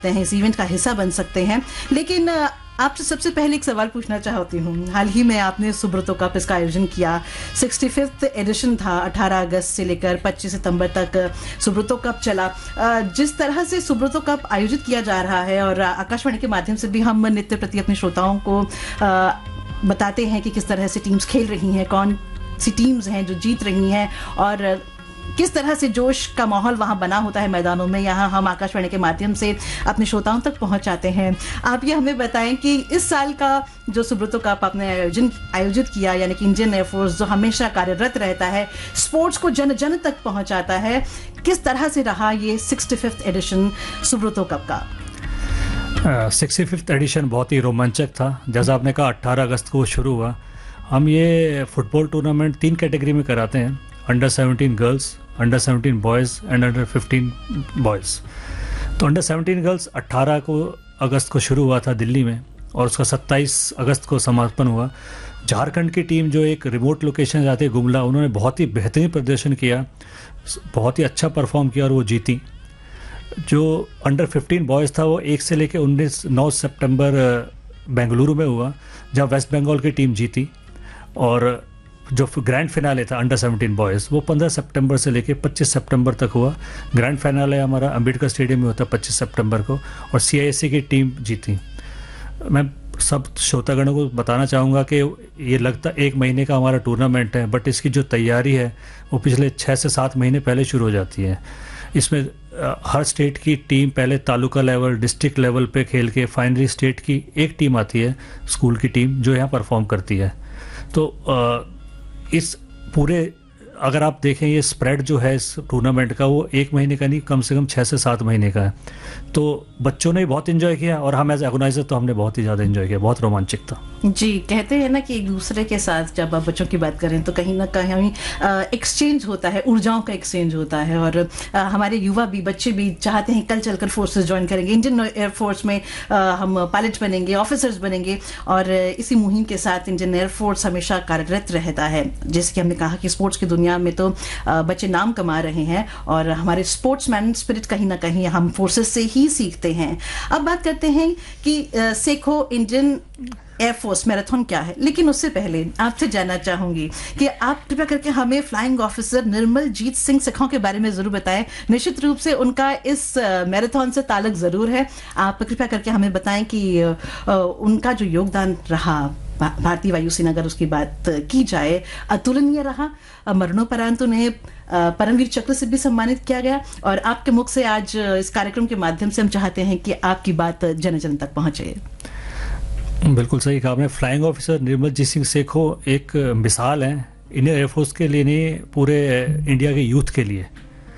हैं, इस इवेंट का हिस्सा बन सकते हैं। लेकिन आपसे सबसे पहले एक सवाल पूछना चाहती हूँ। हाल ही में आपने सुब्रतो कप इसका आयोजन किया, 65th एडिशन था, 18 अगस्त से लेकर 25 सितंबर तक सुब्रतो कप चला। जिस तरह से सुब्रतो कप आयोजित किया जा रहा है और आकाशवाणी के माध्यम से भी हम नित्य प्रति अपने श्रोताओं को बताते हैं कि किस तरह से टीम्स खेल रही हैं, कौन सी टीम्स हैं जो जीत रही हैं और किस तरह से जोश का माहौल वहां बना होता है मैदानों में, यहाँ हम आकाशवाणी के माध्यम से अपने श्रोताओं तक पहुंचाते हैं। आप ये हमें बताएं कि इस साल का जो सुब्रतो कप आपने आयोजित किया, यानी कि इंडियन एयरफोर्स जो हमेशा कार्यरत रहता है, स्पोर्ट्स को जन जन तक पहुंचाता है, किस तरह से रहा ये 65th एडिशन सुब्रतो कप का? 65th एडिशन बहुत ही रोमांचक था। जैसा आपने कहा 18 अगस्त को शुरू हुआ। हम ये फुटबॉल टूर्नामेंट 3 कैटेगरी में कराते हैं, under 17 girls, under 17 boys and under 15 boys. तो अंडर 17 गर्ल्स 18 अगस्त को शुरू हुआ था दिल्ली में और उसका 27 अगस्त को समापन हुआ। झारखंड की टीम जो एक रिमोट लोकेशन जाती है गुमला, उन्होंने बहुत ही बेहतरीन प्रदर्शन किया, बहुत ही अच्छा परफॉर्म किया और वो जीती। जो अंडर 15 बॉयज़ था वो 1 से लेकर 9 सितंबर बेंगलुरु में हुआ, जहाँ वेस्ट बंगाल की टीम जीती। और जो ग्रैंड फिनाले था अंडर 17 बॉयज़ वो 15 सितंबर से लेकर 25 सितंबर तक हुआ। ग्रैंड फिनाले हमारा अंबेडकर स्टेडियम में होता 25 सितंबर को और CISA की टीम जीती। मैं सब श्रोतागणों को बताना चाहूँगा कि ये लगता 1 महीने का हमारा टूर्नामेंट है, बट इसकी जो तैयारी है वो पिछले 6 से 7 महीने पहले शुरू हो जाती है। इसमें हर स्टेट की टीम पहले तालुका लेवल, डिस्ट्रिक्ट लेवल पे खेल के फाइनली स्टेट की एक टीम आती है, स्कूल की टीम, जो यहाँ परफॉर्म करती है। तो इस पूरे अगर आप देखें ये स्प्रेड जो है इस टूर्नामेंट का, वो 1 महीने का नहीं, कम से कम 6 से 7 महीने का है। तो बच्चों ने बहुत एंजॉय किया और हम एज ऑर्गेनाइजर तो हमने बहुत ही ज़्यादा एंजॉय किया, बहुत रोमांचक था। जी, कहते हैं ना कि एक दूसरे के साथ जब आप बच्चों की बात करें तो कहीं ना कहीं एक्सचेंज होता है, ऊर्जाओं का एक्सचेंज होता है और हमारे युवा भी, बच्चे भी चाहते हैं कल चलकर फोर्सेस ज्वाइन करेंगे, इंडियन एयरफोर्स में हम पायलट बनेंगे, ऑफिसर्स बनेंगे। और इसी मुहिम के साथ इंडियन एयरफोर्स हमेशा कार्यरत रहता है। जैसे कि हमने कहा कि स्पोर्ट्स की दुनिया में तो बच्चे नाम कमा रहे हैं और हमारे स्पोर्ट्समैन स्पिरिट कहीं ना कहीं हम फोर्सेस से ही सीखते हैं। अब बात करते हैं कि सेखो इंडियन एयरफोर्स मैराथन क्या है, लेकिन उससे पहले आपसे जानना चाहूंगी कि आप कृपया करके हमें फ्लाइंग ऑफिसर निर्मलजीत सिंह सेखों के बारे में जरूर बताएं। निश्चित रूप से उनका इस मैराथन से ताल्लुक जरूर है। आप कृपया करके हमें बताएं कि उनका जो योगदान रहा भारतीय वायुसेना, अगर उसकी बात की जाए, अतुलनीय रहा। मरणोपरांत उन्हें परमवीर चक्र से भी सम्मानित किया गया और आपके मुख से आज इस कार्यक्रम के माध्यम से हम चाहते हैं कि आपकी बात जन जन तक पहुंचे। बिल्कुल सही कहा आपने। फ्लाइंग ऑफिसर निर्मलजीत सिंह सेखो एक मिसाल है इंडियन एयरफोर्स के लिए नहीं, पूरे इंडिया के यूथ के लिए।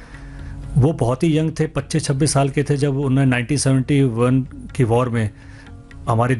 वो बहुत ही यंग थे, 25-26 साल के थे जब उन्होंने 1971 की वॉर में हमारी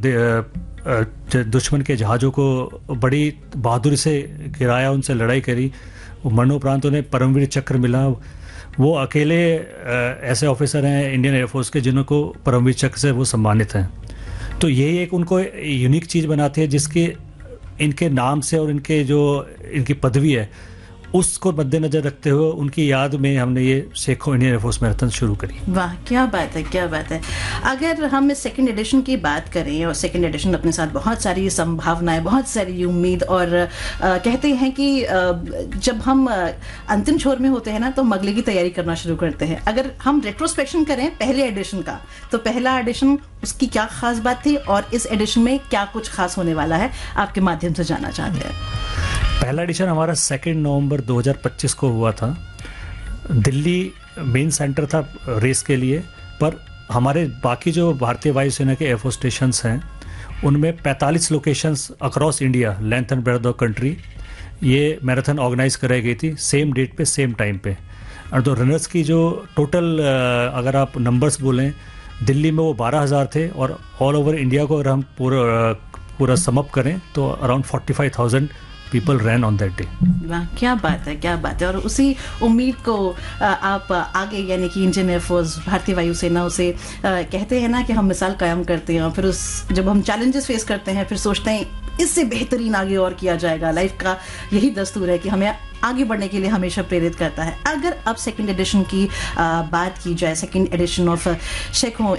दुश्मन के जहाज़ों को बड़ी बहादुरी से गिराया, उनसे लड़ाई करी। मरणोपरांत उन्हें परमवीर चक्र मिला। वो अकेले ऐसे ऑफिसर हैं इंडियन एयरफोर्स के जिनको परमवीर चक्र से वो सम्मानित हैं। तो यही एक उनको यूनिक चीज़ बनाती है, जिसके इनके नाम से और इनकी पदवी है, उसको मद्देनजर रखते हुए उनकी याद में हमने ये सेखो इंडियन एयरफोर्स मैराथन शुरू करी। वाह, क्या बात है, क्या बात है। अगर हम सेकंड एडिशन की बात करें, और सेकंड एडिशन अपने साथ बहुत सारी संभावनाएं, बहुत सारी उम्मीद, और कहते हैं कि जब हम अंतिम छोर में होते हैं ना तो हम अगले की तैयारी करना शुरू करते हैं। अगर हम रेट्रोस्पेक्शन करें पहले एडिशन का, तो पहला एडिशन उसकी क्या खास बात थी और इस एडिशन में क्या कुछ खास होने वाला है, आपके माध्यम से जानना चाहते हैं। पहला एडिशन हमारा 2 नवंबर 2025 को हुआ था। दिल्ली मेन सेंटर था रेस के लिए, पर हमारे बाकी जो भारतीय वायुसेना के एयरफोर्स स्टेशंस हैं उनमें 45 locations across India, length and breadth of country, ये मैराथन ऑर्गेनाइज कराई गई थी सेम डेट पे, सेम टाइम पे। और तो रनर्स की जो टोटल अगर आप नंबर्स बोलें, दिल्ली में वो 12,000 थे और ऑल ओवर इंडिया को अगर हम पूरा समअप करें तो around 45,000 people rain on that day. वाह, क्या बात है, क्या बात है। और उसी उम्मीद को आप आगे, यानी कि इंडियन एयरफोर्स, भारतीय वायुसेना, उसे कहते हैं ना कि हम मिसाल कायम करते हैं और फिर जब हम चैलेंजेस फेस करते हैं फिर सोचते हैं इससे बेहतरीन आगे और किया जाएगा। लाइफ का यही दस्तूर है कि हमें आगे बढ़ने के लिए हमेशा प्रेरित करता है। अगर अब सेकंड एडिशन की बात की जाए, सेकंड एडिशन ऑफ शेखों